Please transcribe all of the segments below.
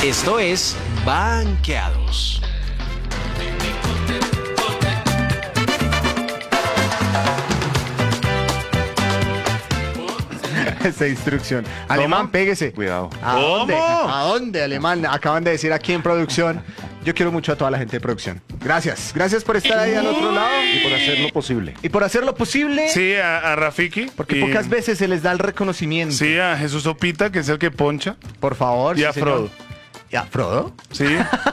Esto es Banqueados. Esta instrucción. Alemán, pégese. Cuidado. ¿A dónde? ¿Cómo? ¿A dónde, Alemán? Acaban de decir aquí en producción. Yo quiero mucho a toda la gente de producción. Gracias. Gracias por estar ahí al otro lado. Y por hacerlo posible. Y por hacer lo posible. Sí, a Rafiki. Porque y- pocas veces se les da el reconocimiento. Sí, a Jesús Opita, que es el que poncha. Por favor. Y sí, a señor. Frodo. ¿Y a Frodo? Sí.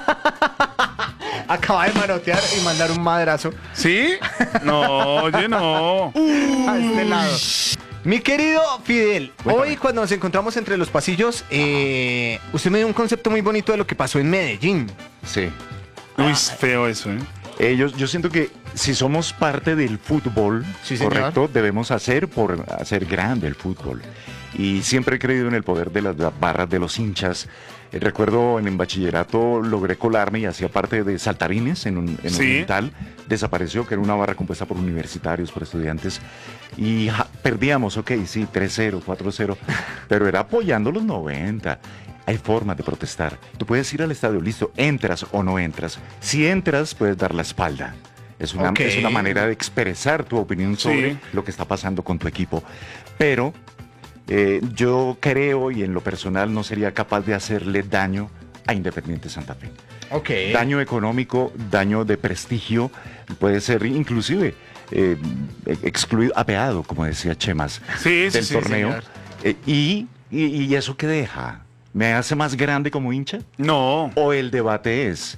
Acaba de manotear y mandar un madrazo ¿Sí? No, oye, no. a este lado. Mi querido Fidel, Cuéntame. hoy cuando nos encontramos entre los pasillos, usted me dio un concepto muy bonito de lo que pasó en Medellín. Sí. Uy, es feo eso, ¿eh? Yo siento que si somos parte del fútbol, Sí, señor. correcto, debemos hacer por hacer grande el fútbol. Y siempre he creído en el poder de las barras de los hinchas. Recuerdo en bachillerato logré colarme y hacía parte de saltarines en un Sí. Oriental. Desapareció, que era una barra compuesta por universitarios, por estudiantes. Y perdíamos, ok, sí, 3-0, 4-0. Pero era apoyando los 90. Hay formas de protestar. Tú puedes ir al estadio, listo, entras o no entras. Si entras, puedes dar la espalda. Es una, Ok. es una manera de expresar tu opinión sobre Sí. lo que está pasando con tu equipo. Pero yo creo, y en lo personal, no sería capaz de hacerle daño a Independiente Santa Fe. Ok. Daño económico, daño de prestigio, puede ser inclusive excluido, apeado, como decía Chemas, Sí, sí, del sí, torneo. señor. Y eso qué deja? ¿Me hace más grande como hincha? No. ¿O el debate es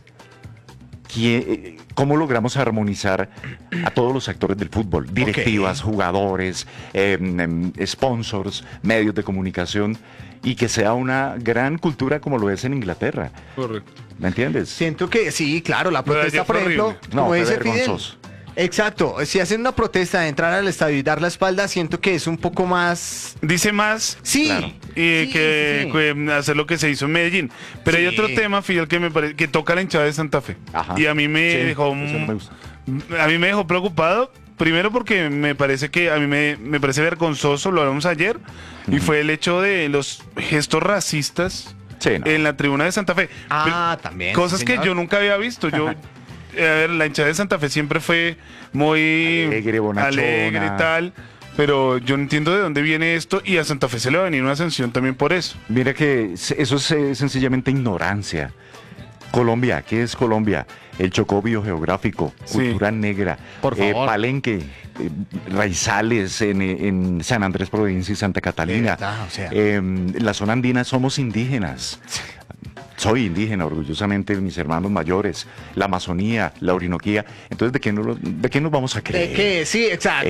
cómo logramos armonizar a todos los actores del fútbol? Directivas, jugadores, sponsors, medios de comunicación, y que sea una gran cultura como lo es en Inglaterra. Correcto. ¿Me entiendes? Siento que sí, claro, la Pero protesta, ayer fue por ejemplo, horrible. No, como fue dice Fidel. vergonzoso. Exacto, si hacen una protesta de entrar al estadio y dar la espalda, siento que es un poco más... Dice más Sí. Claro. y sí, que, sí, sí. que hacer lo que se hizo en Medellín. Pero hay Sí. otro tema, Fidel, que me parece que toca la hinchada de Santa Fe. Ajá. Y a mí me Sí, dejó eso no me gusta. a mí me dejó preocupado. Primero porque me parece que a mí me parece vergonzoso, lo hablamos ayer, y fue el hecho de los gestos racistas Sí, no. en la tribuna de Santa Fe. Ah, también. Cosas sí, que señor. yo nunca había visto. Yo, a ver, la hinchada de Santa Fe siempre fue muy Alegre, bonachona. alegre y tal, pero yo no entiendo de dónde viene esto y a Santa Fe se le va a venir una sanción también por eso. Mira que eso es sencillamente ignorancia. Colombia, ¿qué es Colombia? El Chocó biogeográfico, Sí. cultura negra, Por favor. Palenque, raizales en San Andrés, Provincia y Santa Catalina. Verdad, o sea. La zona andina somos indígenas. Soy indígena, orgullosamente, mis hermanos mayores, la Amazonía, la Orinoquía. Entonces, ¿de qué nos vamos a creer? ¿De qué? Sí, exacto,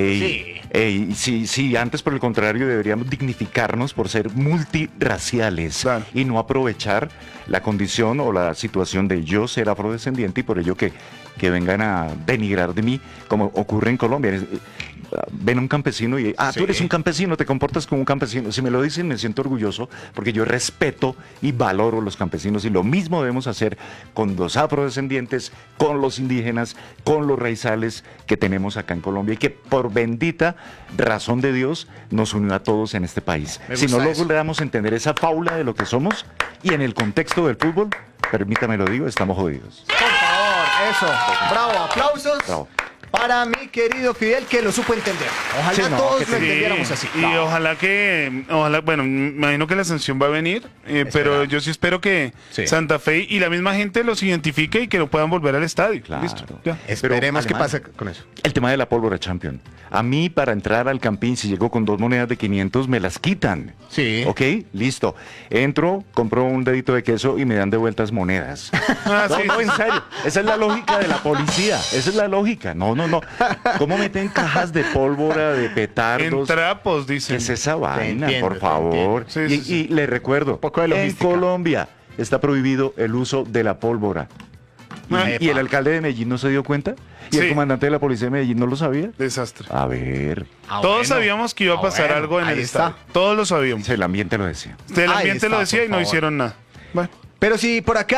Sí, antes por el contrario deberíamos dignificarnos por ser multirraciales Claro. y no aprovechar la condición o la situación de yo ser afrodescendiente y por ello que vengan a denigrar de mí, como ocurre en Colombia. Ven a un campesino y, Sí. tú eres un campesino, te comportas como un campesino. Si me lo dicen, me siento orgulloso porque yo respeto y valoro a los campesinos y lo mismo debemos hacer con los afrodescendientes, con los indígenas, con los raizales que tenemos acá en Colombia y que por bendita razón de Dios nos unió a todos en este país. Me Si no gusta eso. logramos entender esa fábula de lo que somos y en el contexto del fútbol, permítame lo digo, estamos jodidos. Por favor, eso. Bravo, aplausos. Bravo. Para mi querido Fidel, que lo supo entender. Ojalá Sí, no, todos que lo sí. entendiéramos así. Y ojalá, bueno, me imagino que la sanción va a venir, pero Esperamos. yo sí espero que Sí. Santa Fe y la misma gente los identifique y que no puedan volver al estadio. Claro. Listo. Ya. Esperemos qué Alemán, pasa con eso. El tema de la pólvora champion. A mí, para entrar al Campín, si llego con 2 monedas de 500, me las quitan. Sí. Ok, listo. Entro, compro un dedito de queso y me dan de vueltas monedas. Ah, No, sí, no, sí, en serio. Esa es la lógica de la policía. Esa es la lógica. No. ¿Cómo meten cajas de pólvora, de En petardos? trapos, ¿Qué dicen. es esa vaina, entiendo, por te favor? entiendo. Sí, Y, sí, sí. y le recuerdo, poco de en logística. Colombia está prohibido el uso de la pólvora. Ah, Y el alcalde de Medellín no se dio cuenta. Y el Sí. comandante de la policía de Medellín no lo sabía. Desastre. A ver, Todos sabíamos que iba a pasar bueno, algo en el ahí está. estadio. Todos lo sabíamos. el ambiente lo decía. El Ahí ambiente lo está, decía por y no favor. hicieron nada. Bueno. Pero si por acá